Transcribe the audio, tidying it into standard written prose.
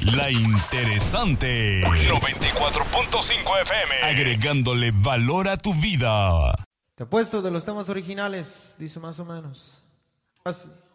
La Interesante. 94.5 FM. Agregándole valor a tu vida. Te apuesto de los temas originales, dice más o menos así.